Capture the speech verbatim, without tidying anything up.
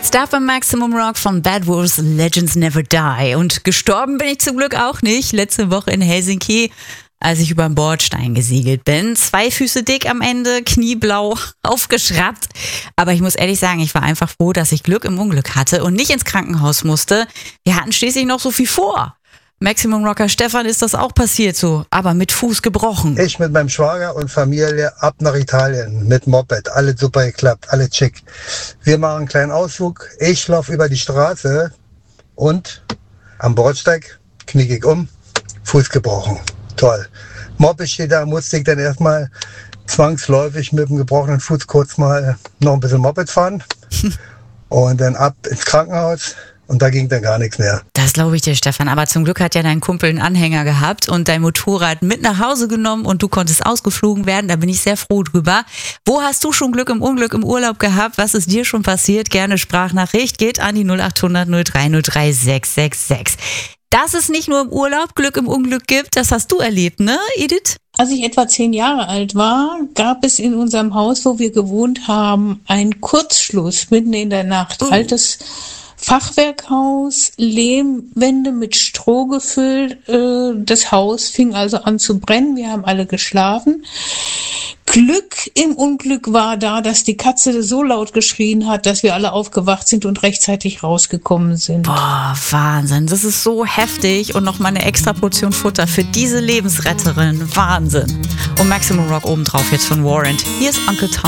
Stuff am Maximum Rock von Bad Wolves, Legends Never Die. Und gestorben bin ich zum Glück auch nicht. Letzte Woche in Helsinki, als ich über den Bordstein gesegelt bin. Zwei Füße dick am Ende, knieblau, aufgeschraubt. Aber ich muss ehrlich sagen, ich war einfach froh, dass ich Glück im Unglück hatte und nicht ins Krankenhaus musste. Wir hatten schließlich noch so viel vor. Maximum Rocker Stefan ist das auch passiert so, aber mit Fuß gebrochen. Ich mit meinem Schwager und Familie ab nach Italien mit Moped. Alles super geklappt, alles schick. Wir machen einen kleinen Ausflug. Ich laufe über die Straße und am Bordsteig knick ich um, Fuß gebrochen. Toll. Moped steht da, musste ich dann erstmal zwangsläufig mit dem gebrochenen Fuß kurz mal noch ein bisschen Moped fahren und dann ab ins Krankenhaus. Und da ging dann gar nichts mehr. Das glaube ich dir, Stefan. Aber zum Glück hat ja dein Kumpel einen Anhänger gehabt und dein Motorrad mit nach Hause genommen und du konntest ausgeflogen werden. Da bin ich sehr froh drüber. Wo hast du schon Glück im Unglück im Urlaub gehabt? Was ist dir schon passiert? Gerne Sprachnachricht. Geht an die null acht hundert null drei null drei sechs sechs sechs. Dass es nicht nur im Urlaub Glück im Unglück gibt, das hast du erlebt, ne, Edith? Als ich etwa zehn Jahre alt war, gab es in unserem Haus, wo wir gewohnt haben, einen Kurzschluss mitten in der Nacht. Oh. Altes Fachwerkhaus, Lehmwände mit Stroh gefüllt. Äh, das Haus fing also an zu brennen. Wir haben alle geschlafen. Glück im Unglück war da, dass die Katze so laut geschrien hat, dass wir alle aufgewacht sind und rechtzeitig rausgekommen sind. Boah, Wahnsinn. Das ist so heftig und nochmal eine extra Portion Futter für diese Lebensretterin. Wahnsinn. Und Maximum Rock obendrauf jetzt von Warrant. Hier ist Uncle Tom.